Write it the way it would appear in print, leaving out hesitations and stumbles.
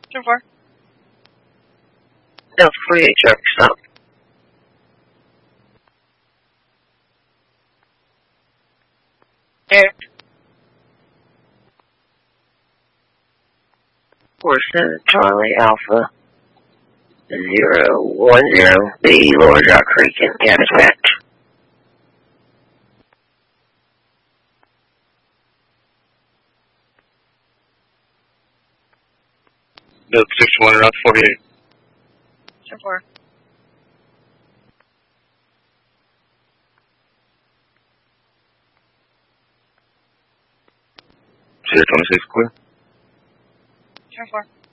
10-4. Delta 48, traffic stop. Air. 47 Charlie Alpha 010, the Lower Dry Creek in Caddyshack. Delta 61 around 48. 10-4. Sierra 26 clear. 10-4.